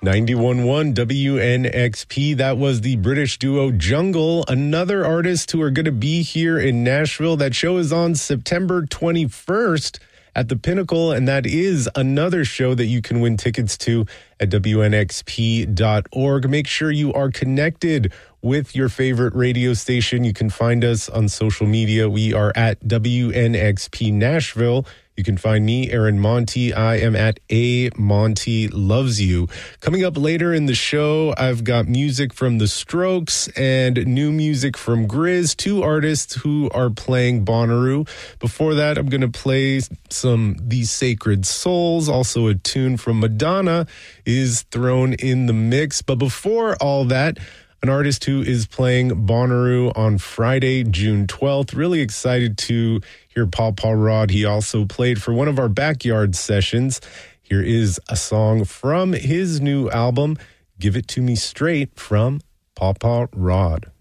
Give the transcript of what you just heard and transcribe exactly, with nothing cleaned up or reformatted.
ninety-one point one W N X P. That was the British duo Jungle, another artist who are going to be here in Nashville. That show is on September twenty-first at the Pinnacle, and that is another show that you can win tickets to at W N X P dot org. Make sure you are connected with your favorite radio station. You can find us on social media. We are at W N X P Nashville. You can find me, Aaron Monty. I am at A Monty Loves You. Coming up later in the show, I've got music from The Strokes and new music from Grizz, two artists who are playing Bonnaroo. Before that, I'm going to play some These Sacred Souls. Also, a tune from Madonna is thrown in the mix. But before all that, an artist who is playing Bonnaroo on Friday, June twelfth. Really excited to hear Paw Paw Rod. He also played for one of our backyard sessions. Here is a song from his new album, Give It To Me Straight, from Paw Paw Rod.